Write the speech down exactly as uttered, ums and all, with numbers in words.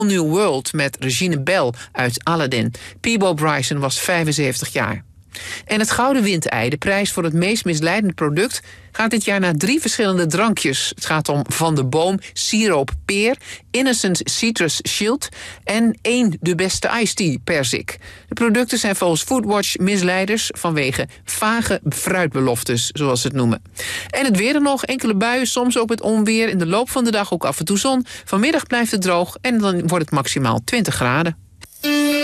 New World met Regina Bell uit Aladdin. Peabo Bryson was vijfenzeventig jaar. En het Gouden Windei, de prijs voor het meest misleidend product, gaat dit jaar naar drie verschillende drankjes. Het gaat om Van de Boom Siroop Peer, Innocent Citrus Shield en één de beste iced tea Perzik. De producten zijn volgens Foodwatch misleiders vanwege vage fruitbeloftes, zoals ze het noemen. En het weer er nog, enkele buien, soms ook met onweer. In de loop van de dag ook af en toe zon. Vanmiddag blijft het droog en dan wordt het maximaal twintig graden.